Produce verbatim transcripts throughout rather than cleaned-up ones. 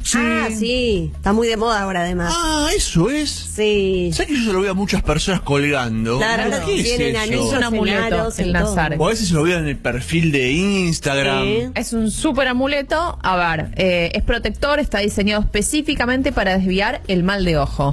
Sí. Ah, sí. Está muy de moda ahora, además. Ah, eso es. Sí. ¿Sabes que yo se lo veo a muchas personas colgando? Claro, ¿Qué es tienen eso? anillos, Es un amuleto, aros, el en todo. Nazar. O a veces se lo veo en el perfil de Instagram. Sí. Es un súper amuleto. A ver, eh, es protector, está diseñado específicamente para desviar el mal de ojo.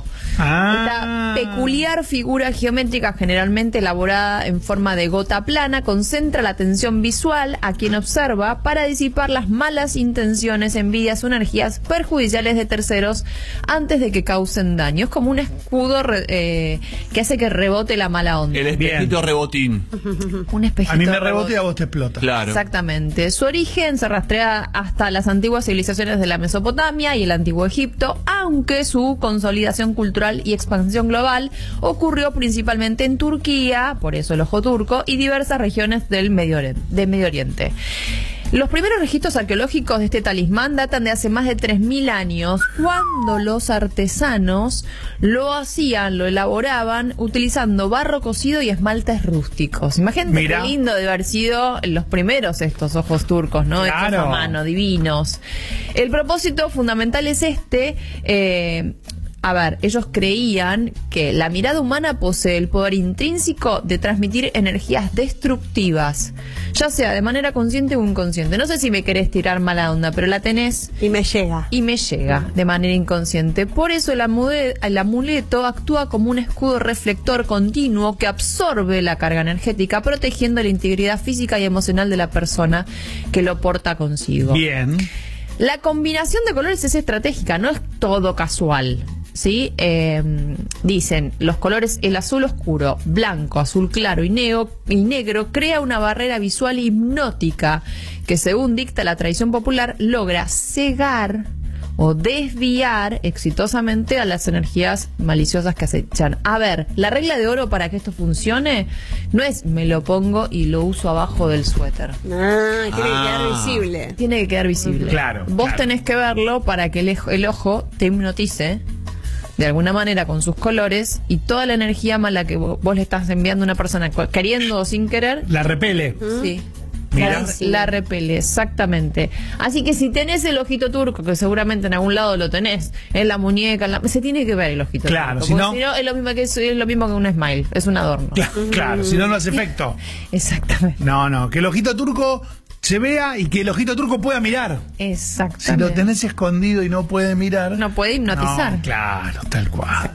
Ah. Esta peculiar figura geométrica, generalmente elaborada en forma de gota plana, concentra la atención visual a quien observa para disipar las malas intenciones, envidias o energías perjudiciales de terceros antes de que causen daño. Es como un escudo re- eh, que hace que rebote la mala onda. El espejito rebotín. Un espejito A mí me de rebota y rebote. a vos te explota. Claro. Exactamente. Su origen se rastrea hasta las antiguas civilizaciones de la Mesopotamia y el antiguo Egipto, aunque su consolidación cultural y expansión global ocurrió principalmente en Turquía, por eso el ojo turco, y diversas regiones del Medio Oriente. Del Medio Oriente. Los primeros registros arqueológicos de este talismán datan de hace más de tres mil años, cuando los artesanos lo hacían, lo elaboraban utilizando barro cocido y esmaltes rústicos. Imagínate Mira. qué lindo de haber sido los primeros estos ojos turcos, ¿no? Hechos Claro. a mano, divinos. El propósito fundamental es este. eh, A ver, ellos creían que la mirada humana posee el poder intrínseco de transmitir energías destructivas, ya sea de manera consciente o inconsciente. No sé si me querés tirar mala onda, pero la tenés Y me llega. y me llega de manera inconsciente. Por eso el, amude- el amuleto actúa como un escudo reflector continuo que absorbe la carga energética, protegiendo la integridad física y emocional de la persona que lo porta consigo. Bien. La combinación de colores es estratégica, no es todo casual. ¿Sí? Eh, dicen, los colores, el azul oscuro, blanco, azul claro y, neo, y negro crea una barrera visual hipnótica que, según dicta la tradición popular, logra cegar o desviar exitosamente a las energías maliciosas que acechan. A ver, la regla de oro para que esto funcione no es me lo pongo y lo uso abajo del suéter. Ah, tiene Ah. que quedar visible. Tiene que quedar visible. Claro, Vos claro. tenés que verlo para que el, ejo- el ojo te hipnotice de alguna manera con sus colores y toda la energía mala que vo- vos le estás enviando a una persona cu- queriendo o sin querer, La repele. sí. Mira. La, la repele, exactamente. Así que si tenés el ojito turco, que seguramente en algún lado lo tenés, en la muñeca, en la- se tiene que ver el ojito Claro, turco. si porque no- si no, es lo mismo que es, es lo mismo que un smile, es un adorno. Claro, claro, si no, no hace efecto. Exactamente. No, no, que el ojito turco se vea y que el ojito turco pueda mirar. Exactamente. Si lo tenés escondido y no puede mirar. No puede hipnotizar. No, claro, tal cual.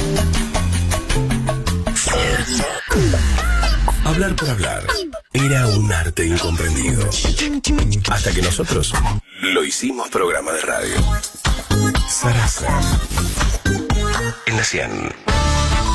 Hablar por hablar era un arte incomprendido. Hasta que nosotros lo hicimos programa de radio. Sarasa. En la cien.